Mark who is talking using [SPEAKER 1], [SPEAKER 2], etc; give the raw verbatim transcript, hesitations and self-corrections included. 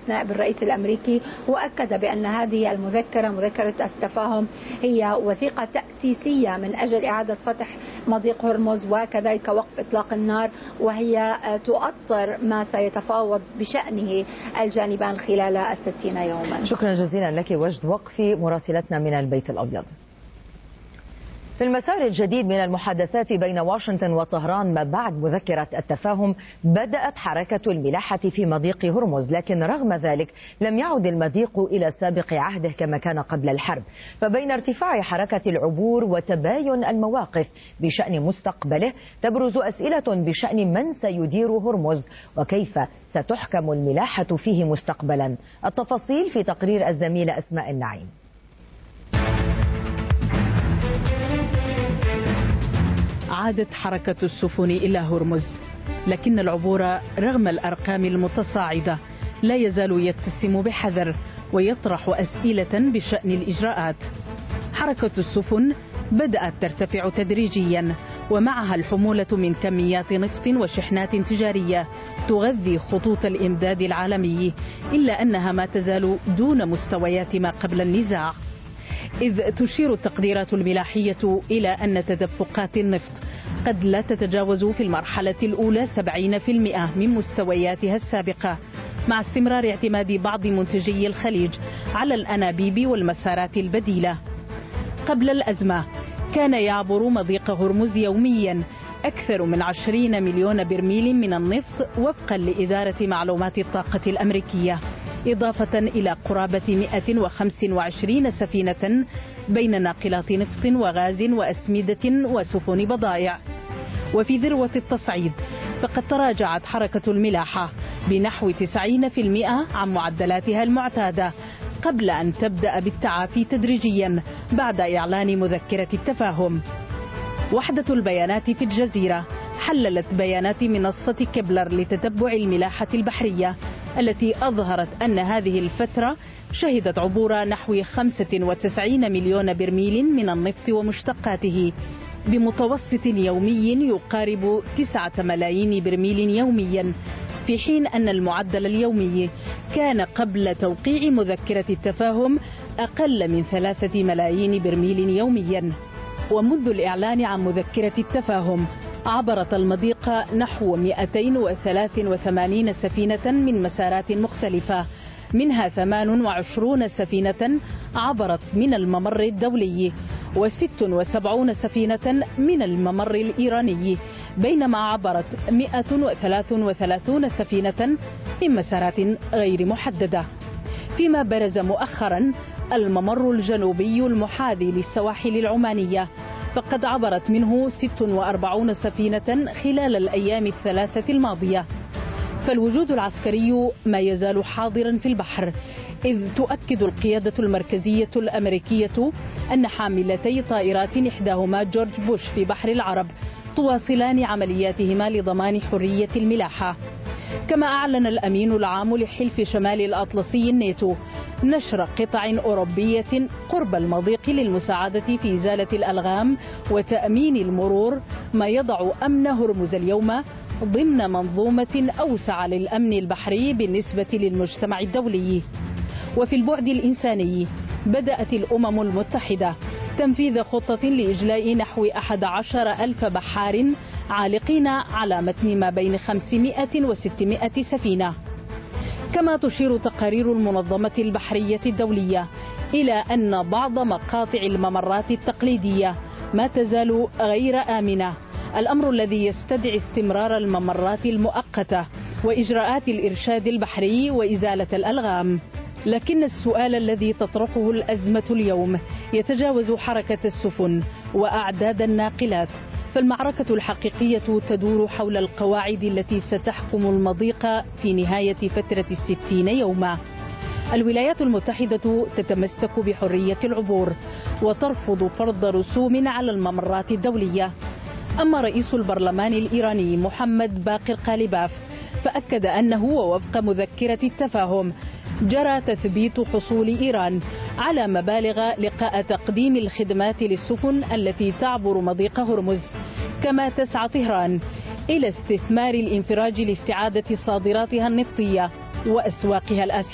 [SPEAKER 1] رئيس نائب الرئيس الأمريكي، وأكد بأن هذه المذكرة مذكرة التفاهم هي وثيقة تأسيسية من أجل إعادة فتح مضيق هرمز وكذلك وقف إطلاق النار، وهي تؤطر ما سيتفاوض بشأنه الجانبان خلال الستين يوما.
[SPEAKER 2] شكرا جزيلا لك وجد وقفي مراسلتنا من البيت الأبيض. في المسار الجديد من المحادثات بين واشنطن وطهران ما بعد مذكرة التفاهم، بدأت حركة الملاحة في مضيق هرمز، لكن رغم ذلك لم يعد المضيق إلى سابق عهده كما كان قبل الحرب. فبين ارتفاع حركة العبور وتباين المواقف بشأن مستقبله، تبرز أسئلة بشأن من سيدير هرمز وكيف ستحكم الملاحة فيه مستقبلا. التفاصيل في تقرير الزميلة أسماء النعيم.
[SPEAKER 3] عادت حركة السفن إلى هرمز، لكن العبور رغم الأرقام المتصاعدة لا يزال يتسم بحذر ويطرح أسئلة بشأن الإجراءات. حركة السفن بدأت ترتفع تدريجيا، ومعها الحمولة من كميات نفط وشحنات تجارية تغذي خطوط الإمداد العالمي، إلا أنها ما تزال دون مستويات ما قبل النزاع، إذ تشير التقديرات الملاحية إلى أن تدفقات النفط قد لا تتجاوز في المرحلة الأولى سبعين بالمئة من مستوياتها السابقة، مع استمرار اعتماد بعض منتجي الخليج على الأنابيب والمسارات البديلة. قبل الأزمة كان يعبر مضيق هرمز يوميا أكثر من عشرين مليون برميل من النفط وفقا لإدارة معلومات الطاقة الأمريكية، إضافة إلى قرابة مئة وخمسة وعشرين سفينة بين ناقلات نفط وغاز وأسمدة وسفن بضائع. وفي ذروة التصعيد فقد تراجعت حركة الملاحة بنحو تسعين بالمئة عن معدلاتها المعتادة قبل أن تبدأ بالتعافي تدريجيا بعد إعلان مذكرة التفاهم. وحدة البيانات في الجزيرة حللت بيانات منصة كبلر لتتبع الملاحة البحرية التي أظهرت أن هذه الفترة شهدت عبور نحو خمسة وتسعين مليون برميل من النفط ومشتقاته بمتوسط يومي يقارب تسعة ملايين برميل يوميا، في حين أن المعدل اليومي كان قبل توقيع مذكرة التفاهم أقل من ثلاثة ملايين برميل يوميا. ومنذ الإعلان عن مذكرة التفاهم عبرت المضيق نحو مئتين وثلاثة وثمانين سفينة من مسارات مختلفة، منها ثمان وعشرون سفينة عبرت من الممر الدولي وست وسبعون سفينة من الممر الإيراني، بينما عبرت مئة وثلاثة وثلاثين سفينة من مسارات غير محددة. فيما برز مؤخرا الممر الجنوبي المحاذي للسواحل العمانية، فقد عبرت منه ست وأربعين سفينة خلال الأيام الثلاثة الماضية. فالوجود العسكري ما يزال حاضرا في البحر، إذ تؤكد القيادة المركزية الأمريكية أن حاملتي طائرات إحداهما جورج بوش في بحر العرب تواصلان عملياتهما لضمان حرية الملاحة. كما أعلن الأمين العام لحلف شمال الأطلسي الناتو نشر قطع أوروبية قرب المضيق للمساعدة في إزالة الألغام وتأمين المرور، ما يضع أمن هرمز اليوم ضمن منظومة أوسع للأمن البحري بالنسبة للمجتمع الدولي. وفي البعد الإنساني بدأت الأمم المتحدة تنفيذ خطة لإجلاء نحو أحد عشر ألف بحار عالقين على متن ما بين خمسمئة وستمئة سفينة. كما تشير تقارير المنظمة البحرية الدولية إلى أن بعض مقاطع الممرات التقليدية ما تزال غير آمنة، الأمر الذي يستدعي استمرار الممرات المؤقتة وإجراءات الإرشاد البحري وإزالة الألغام. لكن السؤال الذي تطرحه الأزمة اليوم يتجاوز حركة السفن وأعداد الناقلات، فالمعركة الحقيقية تدور حول القواعد التي ستحكم المضيق في نهاية فترة الستين يوما. الولايات المتحدة تتمسك بحرية العبور وترفض فرض رسوم على الممرات الدولية. أما رئيس البرلمان الإيراني محمد باقر قالباف فأكد أنه ووفق مذكرة التفاهم جرى تثبيت حصول إيران على مبالغ لقاء تقديم الخدمات للسفن التي تعبر مضيق هرمز، كما تسعى طهران إلى استثمار الانفراج لاستعادة صادراتها النفطية وأسواقها الآسيوية.